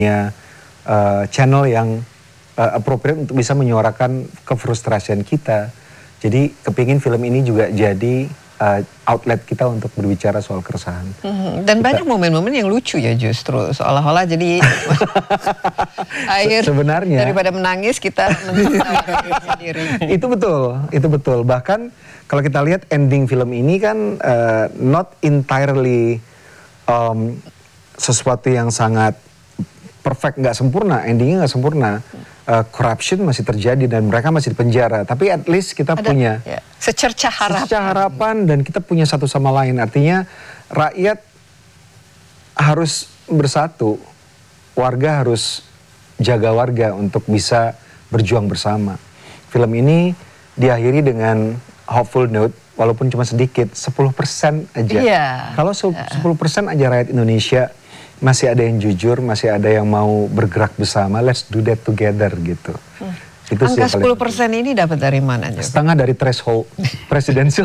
channel yang appropriate untuk bisa menyuarakan kefrustrasian kita. Jadi kepingin film ini juga jadi outlet kita untuk berbicara soal keresahan. Dan banyak momen-momen yang lucu ya justru, seolah-olah jadi akhir sebenarnya daripada menangis kita menangis sendiri. Itu betul. Bahkan kalau kita lihat ending film ini kan not entirely sesuatu yang sangat perfect, nggak sempurna, endingnya nggak sempurna. Corruption masih terjadi dan mereka masih di penjara. Tapi at least kita punya secercah harapan dan kita punya satu sama lain. Artinya rakyat harus bersatu, warga harus jaga warga untuk bisa berjuang bersama. Film ini diakhiri dengan hopeful note, walaupun cuma sedikit, 10% aja. Kalau 10% aja rakyat Indonesia masih ada yang jujur, masih ada yang mau bergerak bersama, let's do that together gitu. Itu angka 10% ini dapat dari mana? Setengah dari threshold presidensial.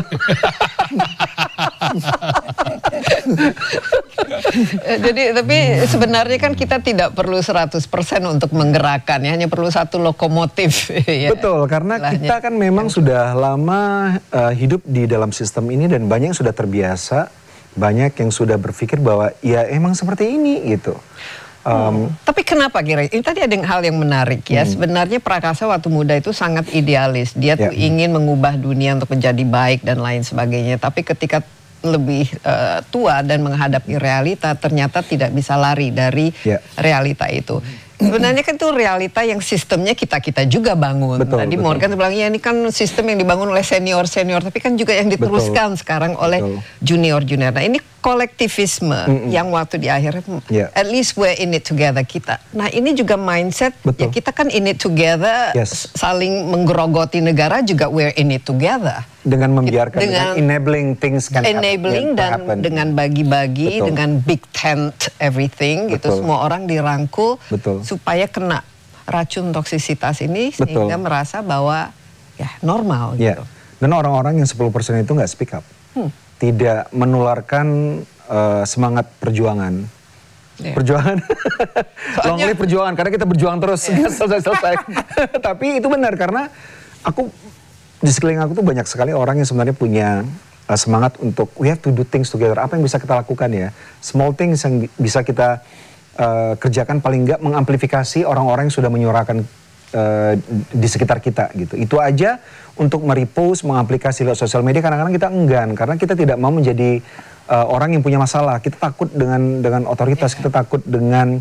Jadi tapi sebenarnya kan kita tidak perlu 100% untuk menggerakkan, ya, hanya perlu satu lokomotif. Ya. Betul, karena kita kan memang sudah lama hidup di dalam sistem ini dan banyak yang sudah terbiasa, banyak yang sudah berpikir bahwa ya emang seperti ini gitu. Tapi kenapa kira? Ini tadi ada hal yang menarik ya. Sebenarnya Prakasa waktu muda itu sangat idealis. Dia tuh ingin mengubah dunia untuk menjadi baik dan lain sebagainya. Tapi ketika lebih tua dan menghadapi realita, ternyata tidak bisa lari dari realita itu. Sebenarnya kan itu realita yang sistemnya kita juga bangun. Tadi Morgan bilang ya ini kan sistem yang dibangun oleh senior, tapi kan juga yang diteruskan sekarang oleh junior. Nah ini kolektivisme yang waktu di akhir, at least we're in it together kita. Nah ini juga mindset, ya kita kan in it together, saling menggerogoti negara juga we're in it together. Dengan membiarkan, dengan enabling things can enabling dan dengan bagi-bagi, dengan big tent everything gitu, semua orang dirangkul supaya kena racun toksisitas ini sehingga merasa bahwa ya normal gitu. Dan orang-orang yang 10% itu nggak speak up, tidak menularkan semangat perjuangan. Perjuangan, long live perjuangan, karena kita berjuang terus selesai. Tapi itu benar karena di sekeliling aku tuh banyak sekali orang yang sebenarnya punya semangat untuk we have to do things together. Apa yang bisa kita lakukan ya? Small things yang bisa kita kerjakan, paling nggak mengamplifikasi orang-orang yang sudah menyuarakan di sekitar kita gitu. Itu aja untuk merepost, mengaplikasi lewat sosial media. Kadang-kadang kita enggan karena kita tidak mau menjadi orang yang punya masalah. Kita takut dengan otoritas, kita takut dengan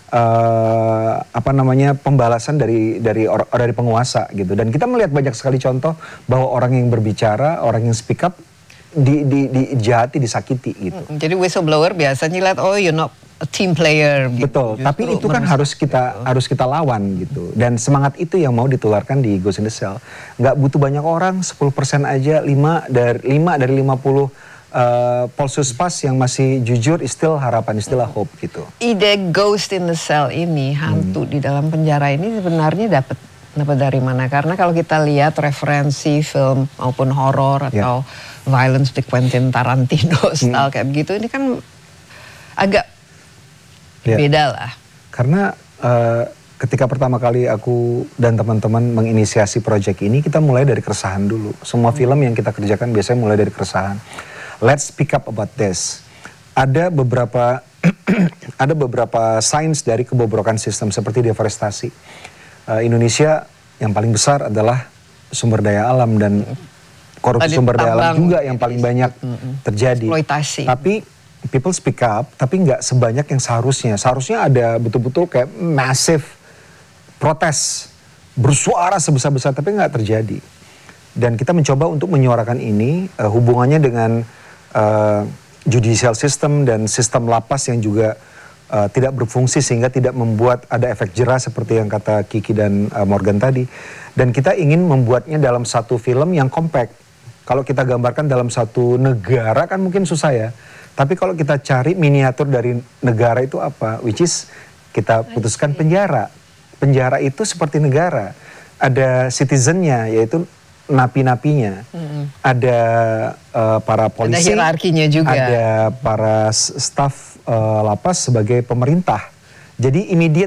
pembalasan dari penguasa gitu. Dan kita melihat banyak sekali contoh bahwa orang yang berbicara, orang yang speak up dijahati, disakiti gitu. Jadi whistleblower biasanya lihat oh you're not a team player gitu. Betul, tapi itu kan harus kita lawan gitu. Dan semangat itu yang mau ditularkan di Ghost in the Shell. Nggak butuh banyak orang, 10% aja, 5 dari 50 Polsus Pas yang masih jujur, istilah harapan, istilah hope gitu. Ide Ghost in the Shell ini, hantu di dalam penjara ini sebenarnya dapat dari mana? Karena kalau kita lihat referensi film maupun horor atau violence di Quentin Tarantino style kayak begitu, ini kan agak beda lah. Karena ketika pertama kali aku dan teman-teman menginisiasi proyek ini, kita mulai dari keresahan dulu. Semua film yang kita kerjakan biasanya mulai dari keresahan. Let's speak up about this. Ada beberapa signs dari kebobrokan sistem seperti deforestasi. Indonesia yang paling besar adalah sumber daya alam dan korupsi sumber daya alam juga yang paling banyak terjadi. Eksploitasi. Tapi people speak up, tapi nggak sebanyak yang seharusnya. Seharusnya ada betul-betul kayak massive protes, bersuara sebesar-besar, tapi nggak terjadi. Dan kita mencoba untuk menyuarakan ini, hubungannya dengan judicial system dan sistem lapas yang juga tidak berfungsi sehingga tidak membuat ada efek jerah seperti yang kata Kiki dan Morgan tadi. Dan kita ingin membuatnya dalam satu film yang compact. Kalau kita gambarkan dalam satu negara kan mungkin susah ya. Tapi kalau kita cari miniatur dari negara itu apa? Which is kita putuskan penjara. Penjara itu seperti negara. Ada citizennya yaitu napi-napinya, ada para polisi, ada hierarkinya juga, ada para staf lapas sebagai pemerintah Jadi immediate